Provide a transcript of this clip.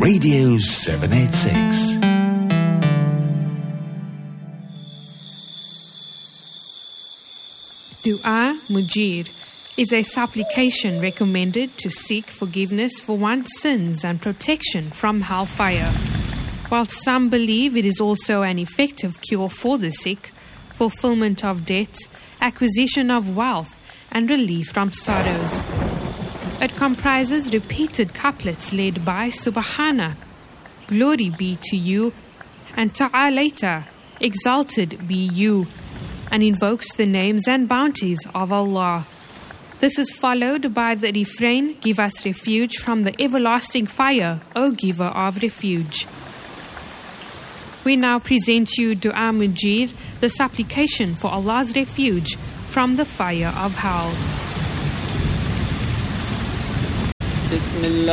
Radio 786. Dua Mujir is a supplication recommended to seek forgiveness for one's sins and protection from hellfire. While some believe it is also an effective cure for the sick, fulfillment of debts, acquisition of wealth, and relief from sorrows. It comprises repeated couplets led by Subhanak, glory be to you, and Ta'alaita, exalted be you, and invokes the names and bounties of Allah. This is followed by the refrain, give us refuge from the everlasting fire, O giver of refuge. We now present you Dua Mujir, the supplication for Allah's refuge from the fire of hell. Bismillah.